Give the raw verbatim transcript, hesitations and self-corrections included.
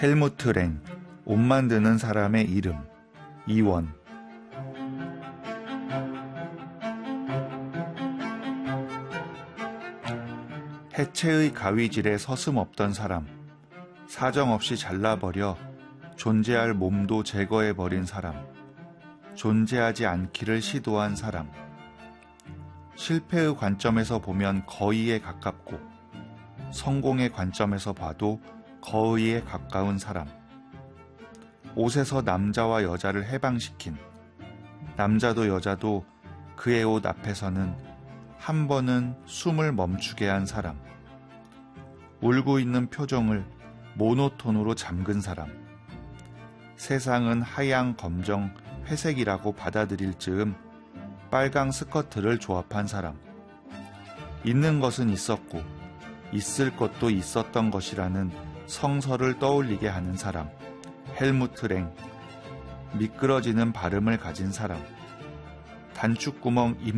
헬무트 랭, 옷 만드는 사람의 이름. 이원. 해체의 가위질에 서슴없던 사람, 사정없이 잘라버려 존재할 몸도 제거해버린 사람, 존재하지 않기를 시도한 사람, 실패의 관점에서 보면 거의에 가깝고 성공의 관점에서 봐도 거의에 가까운 사람, 옷에서 남자와 여자를 해방시킨, 남자도 여자도 그의 옷 앞에서는 한 번은 숨을 멈추게 한 사람, 울고 있는 표정을 모노톤으로 잠근 사람, 세상은 하양, 검정, 회색이라고 받아들일 즈음 빨강 스커트를 조합한 사람, 있는 것은 있었고 있을 것도 있었던 것이라는 성서를 떠올리게 하는 사람, 헬무트 랭. 미끄러지는 발음을 가진 사람, 단축구멍